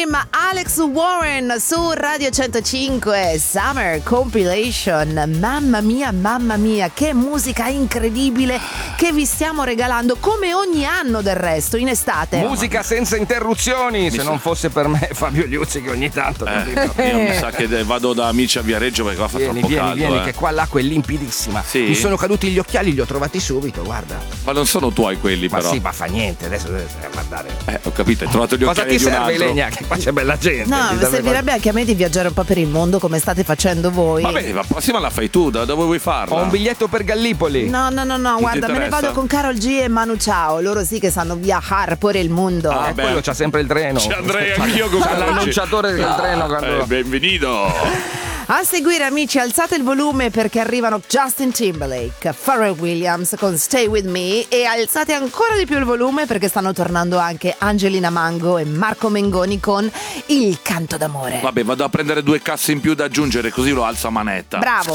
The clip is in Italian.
Supreme, Alex Warren su Radio 105, Summer Compilation. Mamma mia, che musica incredibile che vi stiamo regalando, come ogni anno del resto, in estate. Musica senza interruzioni, se non fosse per me Fabio Liuzzi che ogni tanto... Io mi sa che vado da Amici a Viareggio perché qua fa troppo caldo. Vieni, che qua l'acqua è limpidissima. Sì? Mi sono caduti gli occhiali, li ho trovati subito, guarda. Ma non sono tuoi quelli, Ma però. sì, ma fa niente, adesso devi guardare. Ho capito, hai trovato gli Cosa occhiali ti di un serve, altro. Ilenia? Che qua c'è bella gente. No, mi servirebbe anche a me di viaggiare un po' per il mondo come state facendo voi. Vabbè, la prossima la fai tu, da dove vuoi farla? Ho un biglietto per Gallipoli. No, guarda, me ne vado con Karol G e Manu Chao. Loro sì che sanno viaggiare per il mondo. Quello c'ha sempre il treno. Ci andrei anch'io con C'ha l'annunciatore del treno quando... benvenuto. A seguire, amici, alzate il volume perché arrivano Justin Timberlake, Pharrell Williams con Stay With Me, e alzate ancora di più il volume perché stanno tornando anche Angelina Mango e Marco Mengoni con Il canto d'amore. Vabbè, vado a prendere 2 casse in più da aggiungere, così lo alzo a manetta. Bravo.